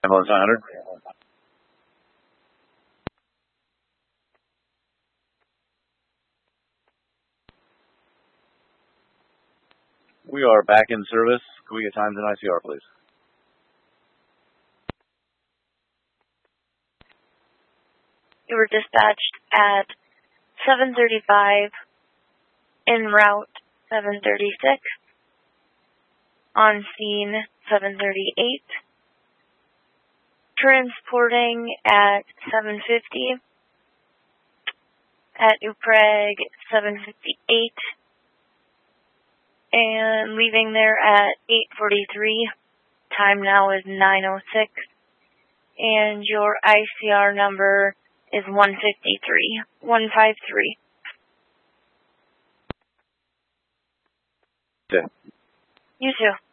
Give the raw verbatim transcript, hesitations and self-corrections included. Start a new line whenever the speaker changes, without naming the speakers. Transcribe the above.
Ambulance nine hundred. We are back in service. Can we get times in I C R, please?
You were dispatched at seven thirty-five, en route seven thirty-six, on scene seven thirty-eight, transporting at seven fifty, at Uprague seven fifty-eight, and leaving there at eight forty-three. Time now is nine oh six, and your I C R number is one fifty-three, one fifty-three.
Okay.
You too.